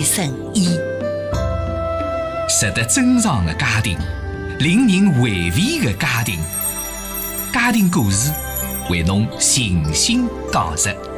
神医。 值得珍藏的家庭，令人回味的家庭，家庭故事为侬细心讲述。